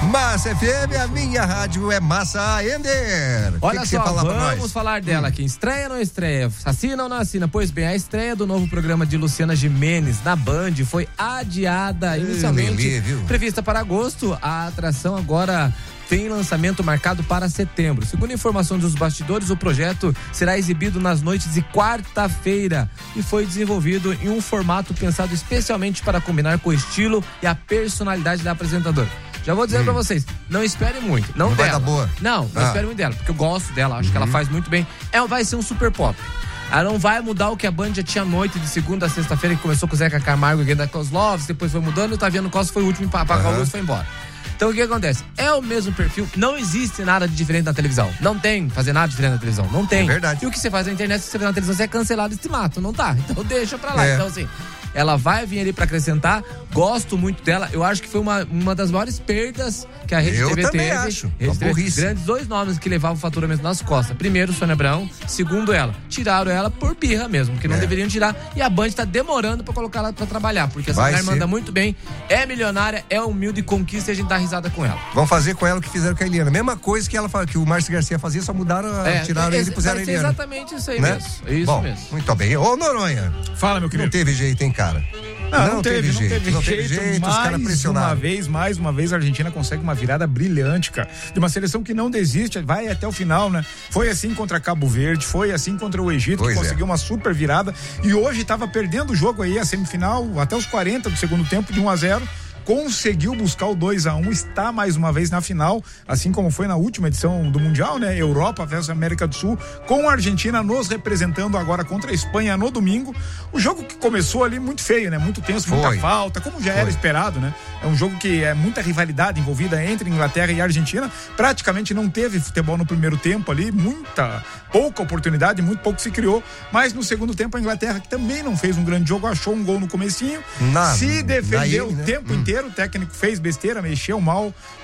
Massa FM, a minha rádio é Massa Ender. Olha só, vamos falar dela aqui. Estreia ou não estreia? Assina ou não assina? Pois bem, a estreia do novo programa de Luciana Gimenez na Band foi adiada inicialmente prevista para agosto. A atração agora tem lançamento marcado para setembro. Segundo informação dos bastidores, o projeto será exibido nas noites de quarta-feira e foi desenvolvido em um formato pensado especialmente para combinar com o estilo e a personalidade da apresentadora. Já vou dizer pra vocês, não esperem muito. Não dela. Vai dar boa. Não esperem muito dela, porque eu gosto dela, acho que ela faz muito bem. Vai ser um super pop. Ela não vai mudar o que a Band já tinha noite de segunda a sexta-feira, que começou com o Zeca Camargo e Gueda Kozlovski, depois foi mudando, o Taviano Costa foi o último para apagar a luz e foi embora. Então o que acontece? É o mesmo perfil, não existe nada de diferente na televisão. Não tem fazer nada diferente na televisão, não tem. É verdade. E o que você faz na internet, se você faz na televisão, você é cancelado e te mata, não tá? Então deixa pra lá. Então assim, ela vai vir ali pra acrescentar, gosto muito dela, eu acho que foi uma das maiores perdas que a Rede TV teve. Eu acho, grandes dois nomes que levavam o faturamento nas costas. Primeiro, Sônia Abrão, segundo ela. Tiraram ela por birra mesmo, porque não deveriam tirar, e a Band tá demorando pra colocar ela pra trabalhar, porque essa mulher manda muito bem, é milionária, é humilde, conquista e a gente dá risada com ela. Vão fazer com ela o que fizeram com a Eliana. Mesma coisa que ela que o Márcio Garcia fazia, só mudaram, tiraram ele e puseram a Eliana. Exatamente isso aí, né? Mesmo. Isso bom, mesmo. Muito bem. Ô, Noronha. Fala, meu querido. Não teve jeito, hein, cara? Não teve jeito. Os caras pressionaram. Mais uma vez, a Argentina consegue uma virada brilhante, cara. De uma seleção que não desiste, vai até o final, né? Foi assim contra Cabo Verde, foi assim contra o Egito, que conseguiu uma super virada. E hoje tava perdendo o jogo aí, a semifinal, até os 40 do segundo tempo, de 1-0. Conseguiu buscar o 2-1, está mais uma vez na final, assim como foi na última edição do Mundial, né? Europa versus América do Sul, com a Argentina nos representando agora contra a Espanha no domingo. O jogo que começou ali muito feio, né? Muito tenso, muita falta, como já era esperado, né? É um jogo que é muita rivalidade envolvida entre Inglaterra e Argentina. Praticamente não teve futebol no primeiro tempo ali, pouca oportunidade, muito pouco se criou, mas no segundo tempo a Inglaterra, que também não fez um grande jogo, achou um gol no comecinho, se defendeu o tempo inteiro, o técnico fez besteira, mexeu mal,